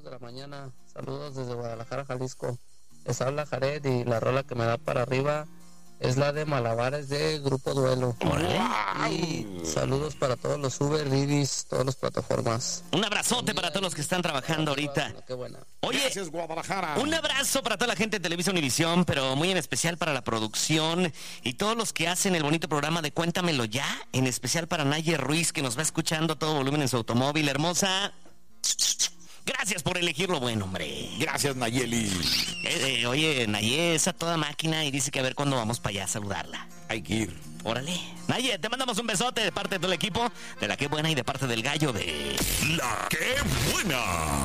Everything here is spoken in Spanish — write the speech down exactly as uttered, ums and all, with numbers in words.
hijos de la mañana. Saludos desde Guadalajara, Jalisco. Les habla Jared y la rola que me da para arriba es la de Malabares de Grupo Duelo. Y saludos para todos los Uber, Didis, todas las plataformas. Un abrazote para todos los que están trabajando ahorita. Qué buena. Oye, Gracias, Guadalajara. un abrazo para toda la gente de Televisa Univisión, pero muy en especial para la producción y todos los que hacen el bonito programa de Cuéntamelo Ya, en especial para Naye Ruiz, que nos va escuchando a todo volumen en su automóvil. Hermosa, gracias por elegir lo bueno, hombre. Gracias, Nayeli. Eh, eh, oye, Naye es a toda máquina y dice que a ver cuándo vamos para allá a saludarla. Hay que ir. Órale. Naye, te mandamos un besote de parte de todo el equipo, de la que buena y de parte del gallo de... La que buena.